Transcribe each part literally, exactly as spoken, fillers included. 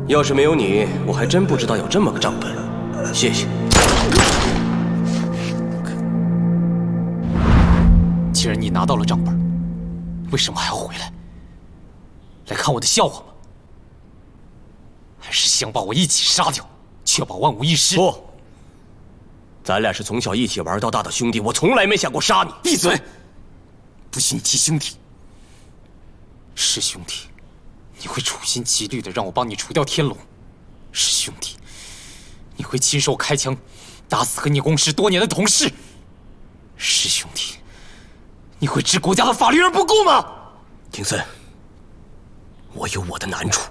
要是没有你，我还真不知道有这么个账本。谢谢。 既然你拿到了账本，为什么还要回来？来看我的笑话吗？还是想把我一起杀掉，确保万无一失？ 不，咱俩是从小一起玩到大的兄弟，我从来没想过杀你。 闭嘴！不许你提兄弟。是兄弟，你会处心积虑的让我帮你除掉天龙；是兄弟，你会亲手开枪打死和你共事多年的同事；是兄弟，你会置国家的法律而不顾吗？ 廷森，我有我的难处。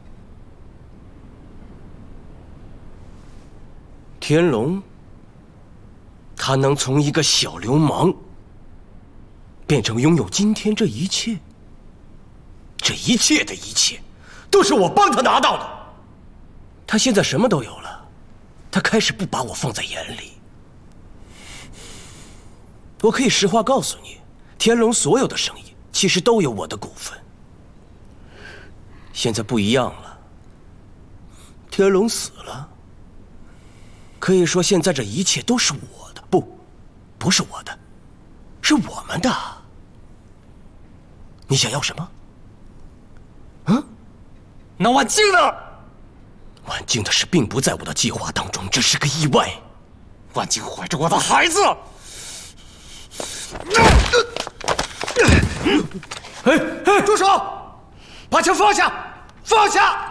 天龙，他能从一个小流氓变成拥有今天这一切，这一切的一切，都是我帮他拿到的。他现在什么都有了，他开始不把我放在眼里。我可以实话告诉你，天龙所有的生意其实都有我的股份。现在不一样了，天龙死了，可以说现在这一切都是我的，不，不是我的，是我们的。你想要什么？嗯？ 那婉静呢？ 婉静的事并不在我的计划当中，这是个意外。 婉静怀着我的孩子。 哎哎，住手！把枪放下，放下！